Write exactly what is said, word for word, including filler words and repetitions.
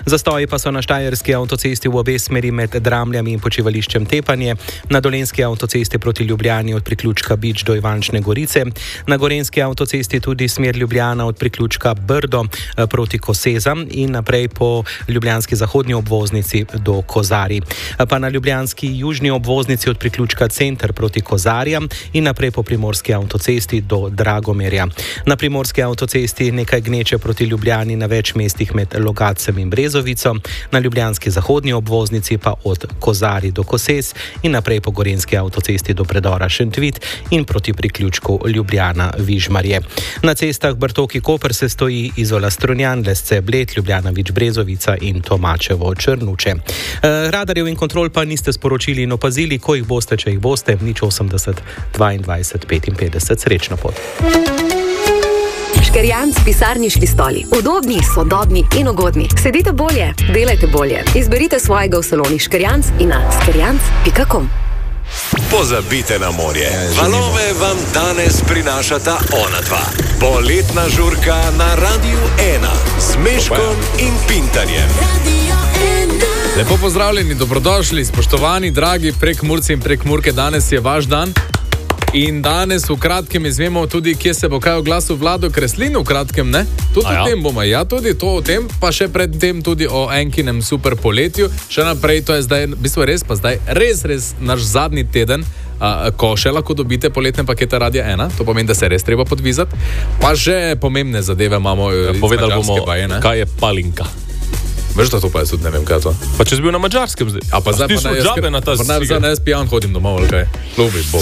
Zastoji pa so na štajerski avtocesti v obe smeri med Dramljami in počivališčem Tepanje, na dolenjski avtocesti proti Ljubljani od priključka Bič do Ivančne Gorice, na gorenjski avtocesti tudi smer Ljubljana od priključka Brdo proti Kosezam in naprej po ljubljanski zahodnji obvoznici do Kozarij. Pa na ljubljanski južni obvoznici od priključka Center proti Kozarjam in naprej po primorski avtocesti do Dragomerja. Na primorski avtocesti nekaj gneče proti Ljubljani na več mestih med Logatcem in Brezovico, na ljubljanski zahodnji obvoznici pa od Kozarij do Kosez in naprej po gorenjski avtocesti do predora Šentvit in proti priključku Ljubljana-Vižmarje. Na cestah Bartoki-Koper se stoji Izola Strunjan, Lesce Bled, Ljubljana-Vič Brezovica in Tomačevo Črnuče. E, radarjev in kontrol pa niste sporočili in opazili, ko jih boste, če jih boste, nič osemdeset dvaindvajset petinpetdeset. Srečno pot. Škerjanc pisarniški stoli. Udobni, sodobni in ugodni. Sedite bolje, delajte bolje. Izberite svojega v saloni Škerjanc in na škerjanc pika com. Pozabite na morje. Valove vam danes prinašata ona dva. Poletna žurka na Radiu ena s Meškom in Pintarjem. Lepo pozdravljeni, dobrodošli, spoštovani, dragi Prekmurci in Prekmurke. Danes je vaš dan. In danes v kratkem izvemo tudi, kje se bo kaj oglasil Vlado Kreslin, v kratkem, ne? Tudi ja. o tem bomo, ja, tudi to o tem, pa še pred tem tudi o enkinem super poletju. Še naprej, to je zdaj, v bistvu res pa zdaj, res, res naš zadnji teden, a, ko še lahko dobite poletne pakete Radia ena, to pomeni, da se res treba podvizati. Pa že pomembne zadeve imamo. Ja, povedali bomo, baje, kaj je palinka. Veš, da to pa jaz tudi ne vem, kaj je to. Pa če si bil na Mađarskem zdaj. A pa zdaj pa ne, jaz, na ta pa ne, zdaj ne, jaz pijan hodim domov, ali kaj? Ljubi Bog.